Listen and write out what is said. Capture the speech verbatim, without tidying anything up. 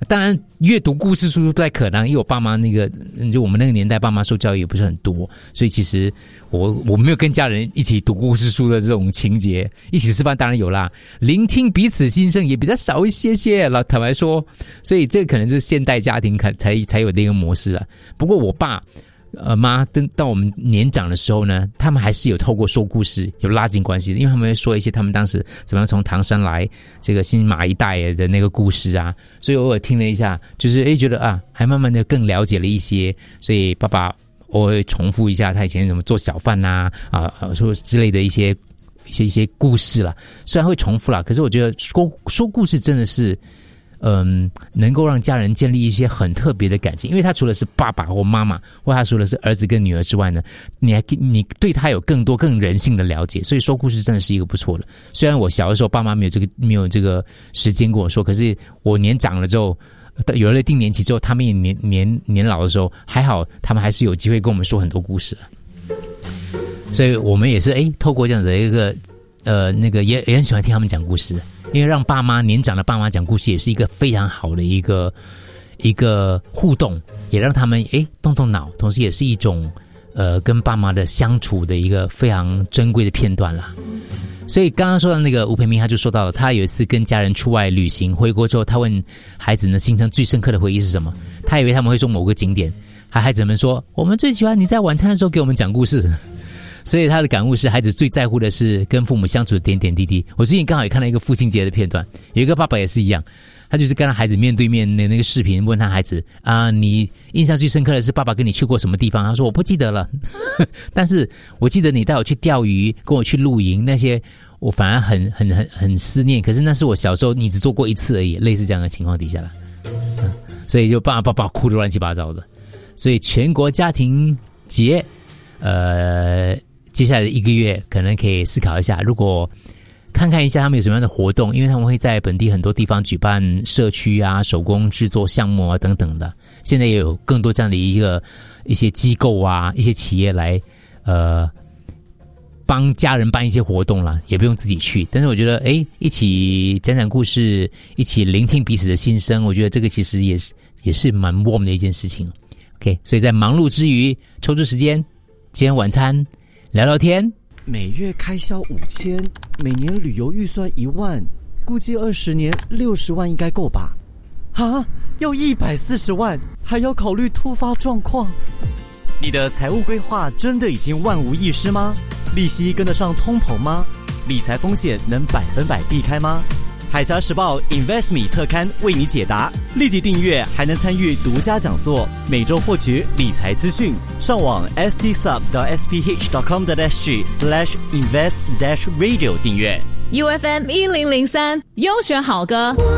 当然阅读故事书不太可能，因为我爸妈那个就我们那个年代爸妈受教育也不是很多，所以其实我我没有跟家人一起读故事书的这种情节。一起吃饭当然有啦，聆听彼此心声也比较少一些些，老坦白说，所以这个可能是现代家庭才才有的一个模式啊。不过我爸呃妈等到我们年长的时候呢，他们还是有透过说故事有拉近关系的，因为他们会说一些他们当时怎么样从唐山来这个新马一带的那个故事啊，所以偶尔听了一下，就是诶觉得啊还慢慢的更了解了一些，所以爸爸我会重复一下他以前怎么做小贩呐 啊, 啊说之类的一些一些一些故事啦，虽然会重复啦，可是我觉得说说故事真的是嗯，能够让家人建立一些很特别的感情，因为他除了是爸爸或妈妈，或他除了是儿子跟女儿之外呢，你还你对他有更多更人性的了解，所以说故事真的是一个不错的。虽然我小的时候爸妈没有这个没有这个时间跟我说，可是我年长了之后，有了定年期之后，他们也年年年老的时候，还好他们还是有机会跟我们说很多故事，所以我们也是哎，透过这样子的一个呃那个也也很喜欢听他们讲故事。因为让爸妈年长的爸妈讲故事也是一个非常好的一个一个互动，也让他们诶动动脑，同时也是一种呃跟爸妈的相处的一个非常珍贵的片段啦。所以刚刚说到那个吴培明，他就说到了，他有一次跟家人出外旅行，回国之后，他问孩子呢，心中最深刻的回忆是什么？他以为他们会说某个景点，还孩子们说，我们最喜欢你在晚餐的时候给我们讲故事。所以他的感悟是，孩子最在乎的是跟父母相处的点点滴滴。我最近刚好也看到一个父亲节的片段，有一个爸爸也是一样，他就是跟他孩子面对面的那个视频，问他孩子啊，你印象最深刻的是爸爸跟你去过什么地方？他说我不记得了，但是我记得你带我去钓鱼，跟我去露营，那些我反而很很很很思念。可是那是我小时候你只做过一次而已，类似这样的情况底下了，嗯，所以就爸爸爸哭得乱七八糟的。所以全国家庭节，呃。接下来的一个月可能可以思考一下，如果看看一下他们有什么样的活动，因为他们会在本地很多地方举办社区啊、手工制作项目啊等等的。现在也有更多这样的一个一些机构啊、一些企业来呃帮家人办一些活动啦，也不用自己去。但是我觉得，哎，一起讲讲故事，一起聆听彼此的心声，我觉得这个其实也是也是蛮 warm 的一件事情。OK， 所以在忙碌之余，抽出时间，今天晚餐。聊聊天， 每月开销五千，每年旅游预算一万，估计二十年六十万应该够吧？啊，要一百四十万，还要考虑突发状况。你的财务规划真的已经万无一失吗？利息跟得上通膨吗？理财风险能百分百避开吗？海峡时报 InvestMe 特刊为你解答，立即订阅还能参与独家讲座，每周获取理财资讯。上网 s t sub dot s p h dot com dot s g slash invest dash radio 订阅。 U F M 一零零三优选好歌。